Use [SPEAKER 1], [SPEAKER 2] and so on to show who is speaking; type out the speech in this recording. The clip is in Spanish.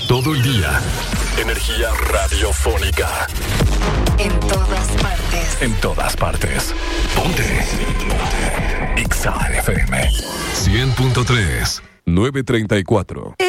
[SPEAKER 1] Todo el día. Energía radiofónica.
[SPEAKER 2] En todas partes.
[SPEAKER 1] En todas partes. Ponte. Ponte. Exa FM 100.3 934.